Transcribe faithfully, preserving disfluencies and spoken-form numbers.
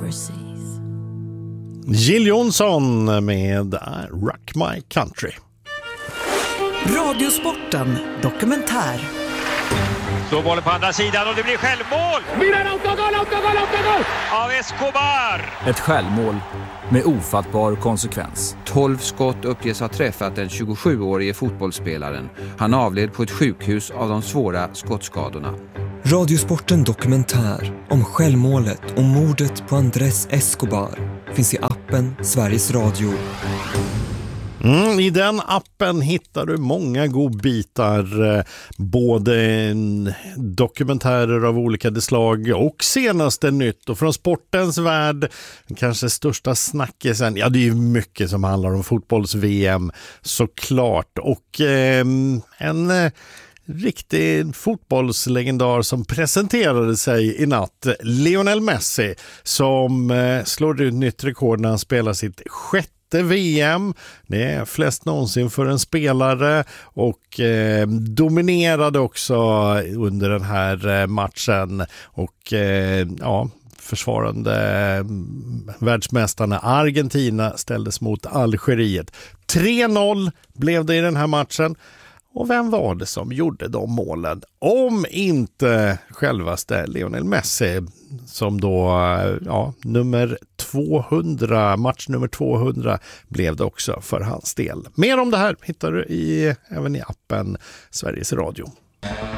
overseas. Jill Johnson med Rock My Country. Radiosporten dokumentär. Så bollen på andra sidan och det blir självmål! Milan, autogol, autogol, autogol! Av Escobar! Ett självmål med ofattbar konsekvens. tolv skott uppges ha träffat den tjugosjuårige fotbollsspelaren. Han avled på ett sjukhus av de svåra skottskadorna. Radiosporten dokumentär om självmålet och mordet på Andrés Escobar finns i appen Sveriges Radio. Mm, I den appen hittar du många godbitar, både dokumentärer av olika slag och senaste nytt. Och från sportens värld, kanske största snackisen, ja det är ju mycket som handlar om fotbolls-V M såklart. Och eh, en... Eh, riktig fotbollslegendar som presenterade sig i natt, Lionel Messi, som eh, slår ut nytt rekord när han spelar sitt sjätte V M. Det är flest någonsin för en spelare och eh, dominerade också under den här eh, matchen och eh, ja, försvarande eh, världsmästarna Argentina ställdes mot Algeriet. tre noll blev det i den här matchen. Och vem var det som gjorde de målen? Om inte självaste Lionel Messi, som då, ja, nummer tvåhundra, match nummer tvåhundra blev det också för hans del. Mer om det här hittar du i, även i appen Sveriges Radio.